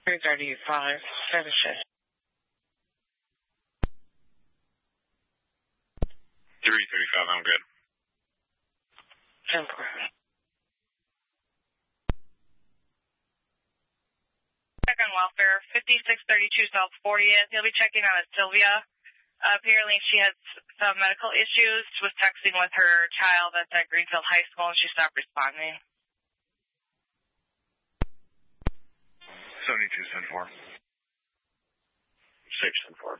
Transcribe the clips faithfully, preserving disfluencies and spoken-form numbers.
three thirty-five, Fetishay. three thirty-five, I'm good. ten four. Check on welfare, fifty-six thirty-two South fortieth. He'll be checking on a Sylvia. Uh, apparently she has some medical issues, was texting with her child that's at Greenfield High School, and she stopped responding. seventy-two, ten four. six, ten four.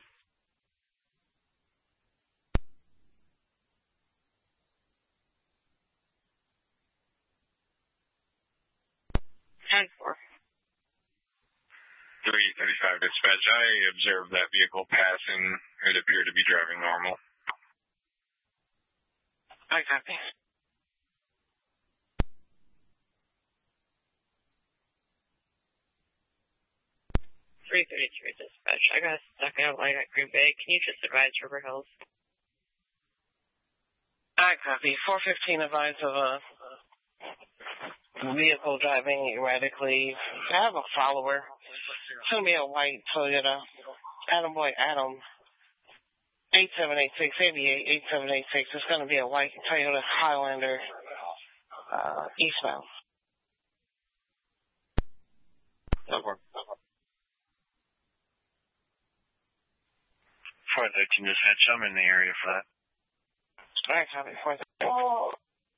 ten four. three thirty-five, dispatch. I observed that vehicle passing. It appeared to be driving normal. I copy. three thirty-three, dispatch. I got stuck out light at Green Bay. Can you just advise River Hills? I copy. four fifteen advise of a vehicle driving erratically. I have a follower. It's going to be a white Toyota. Adam Boy Adam. eight seven eight six, eighty-eight, eight seven eight six. It's going to be a white Toyota Highlander, uh, eastbound. Over. four thirteen, dispatch. I'm in the area for that. All right, copy. four thirteen. Oh.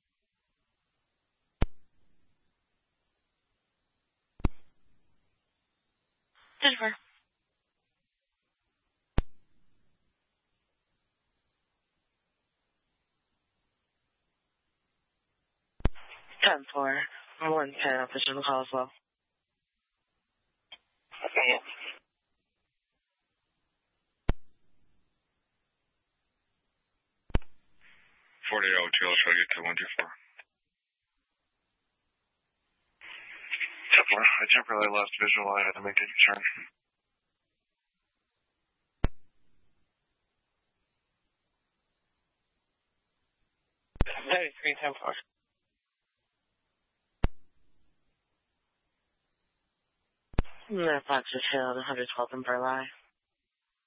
Denver. ten four. one ten, official call as well. Okay. forty-eight oh two, I'll show you to one two four. I temporarily lost visual. I had to make a turn. thirty-three, ten four. That box is held, one twelve in Burleigh.